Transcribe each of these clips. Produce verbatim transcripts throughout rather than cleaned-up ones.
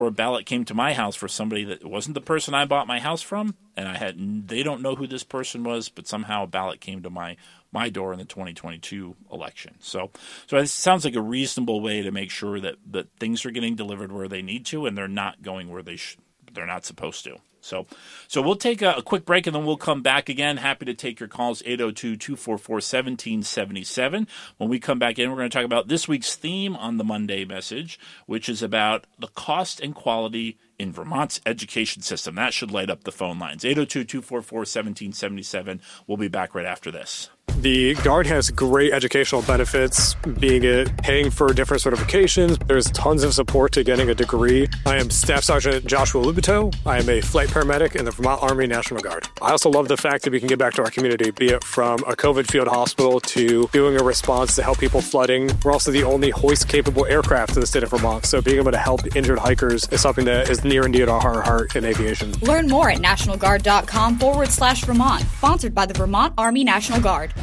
or a ballot came to my house for somebody that wasn't the person I bought my house from, and I had they don't know who this person was, but somehow a ballot came to my my door in the twenty twenty-two election. So, so it sounds like a reasonable way to make sure that, that things are getting delivered where they need to, and they're not going where they sh- they're not supposed to. So, so we'll take a, a quick break, and then we'll come back again. Happy to take your calls, eight oh two, two four four, one seven seven seven. When we come back in, we're going to talk about this week's theme on the Monday message, which is about the cost and quality in Vermont's education system. That should light up the phone lines. eight oh two, two four four, one seven seven seven. We'll be back right after this. The Guard has great educational benefits, being it paying for different certifications. There's tons of support to getting a degree. I am Staff Sergeant Joshua Lubito. I am a flight paramedic in the Vermont Army National Guard. I also love the fact that we can give back to our community, be it from a COVID field hospital to doing a response to help people flooding. We're also the only hoist-capable aircraft in the state of Vermont, so being able to help injured hikers is something that is near and dear to our heart in aviation. Learn more at nationalguard.com forward slash Vermont. Sponsored by the Vermont Army National Guard.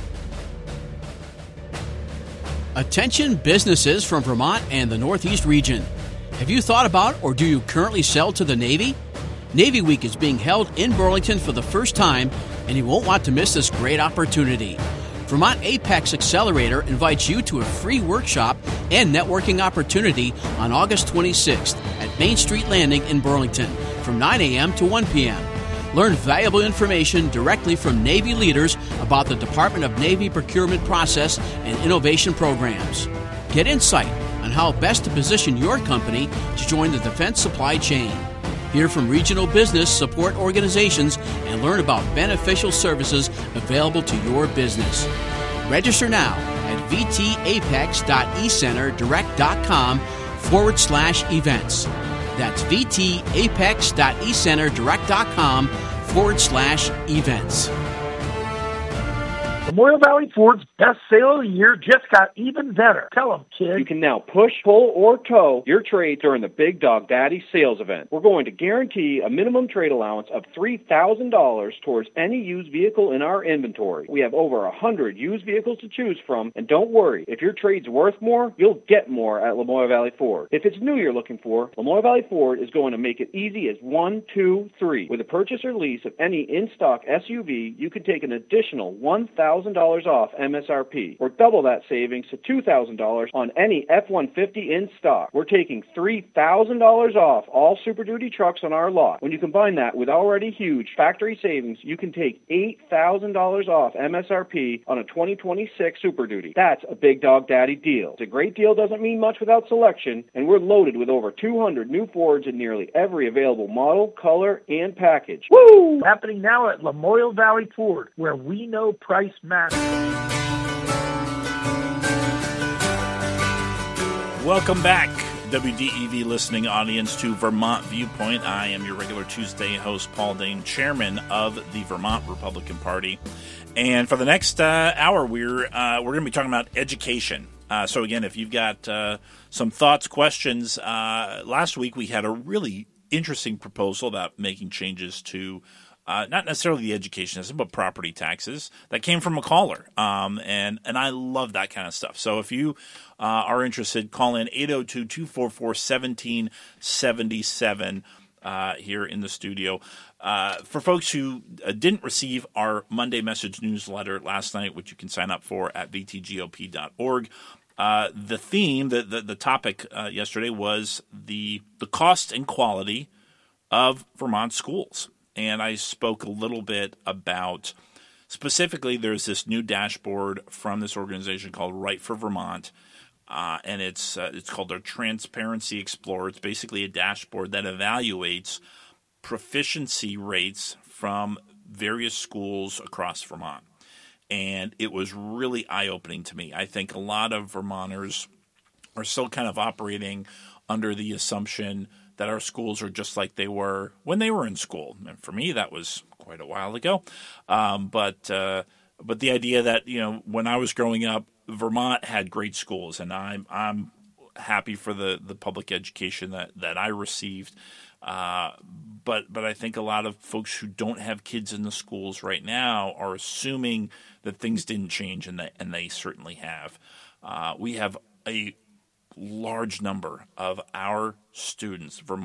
Attention businesses from Vermont and the Northeast region. Have you thought about or do you currently sell to the Navy? Navy Week is being held in Burlington for the first time, and you won't want to miss this great opportunity. Vermont Apex Accelerator invites you to a free workshop and networking opportunity on August twenty-sixth at Main Street Landing in Burlington from nine a.m. to one p.m. Learn valuable information directly from Navy leaders about the Department of Navy procurement process and innovation programs. Get insight on how best to position your company to join the defense supply chain. Hear from regional business support organizations and learn about beneficial services available to your business. Register now at vtapex.ecenterdirect.com forward slash events. That's vtapex.ecenterdirect.com forward slash events. Memorial Valley Ford's best sale of the year just got even better. Tell them, kid. You can now push, pull, or tow your trade during the Big Dog Daddy sales event. We're going to guarantee a minimum trade allowance of three thousand dollars towards any used vehicle in our inventory. We have over one hundred used vehicles to choose from, and don't worry, if your trade's worth more, you'll get more at Lamoille Valley Ford. If it's new you're looking for, Lamoille Valley Ford is going to make it easy as one, two, three. With a purchase or lease of any in-stock S U V, you can take an additional one thousand dollars off M S R P, or double that savings to two thousand dollars on any F one fifty in stock. We're taking three thousand dollars off all Super Duty trucks on our lot. When you combine that with already huge factory savings, you can take eight thousand dollars off M S R P on a twenty twenty-six Super Duty. That's a Big Dog Daddy deal. It's a great deal doesn't mean much without selection, and we're loaded with over two hundred new Fords in nearly every available model, color, and package. Woo! Happening now at Lamoille Valley Ford, where we know price matters. Welcome back, W D E V listening audience, to Vermont Viewpoint. I am your regular Tuesday host, Paul Dane, chairman of the Vermont Republican Party. And for the next uh, hour, we're uh, we're going to be talking about education. Uh, so again, if you've got uh, some thoughts, questions, uh, last week we had a really interesting proposal about making changes to Uh, not necessarily the education system, but property taxes that came from a caller. Um, and, and I love that kind of stuff. So if you uh, are interested, call in eight oh two, two four four, one seven seven seven uh, here in the studio. Uh, for folks who uh, didn't receive our Monday message newsletter last night, which you can sign up for at v t g o p dot org, uh, the theme, the, the, the topic uh, yesterday was the the cost and quality of Vermont schools. And I spoke a little bit about, specifically, there's this new dashboard from this organization called Right for Vermont, uh, and it's uh, it's called their Transparency Explorer. It's basically a dashboard that evaluates proficiency rates from various schools across Vermont. And it was really eye-opening to me. I think a lot of Vermonters are still kind of operating under the assumption that our schools are just like they were when they were in school. And for me, that was quite a while ago. Um, but uh, but the idea that, you know, when I was growing up, Vermont had great schools, and I'm I'm happy for the, the public education that, that I received. Uh, but but I think a lot of folks who don't have kids in the schools right now are assuming that things didn't change, and they, and they certainly have. Uh, we have a large number of our students, Vermont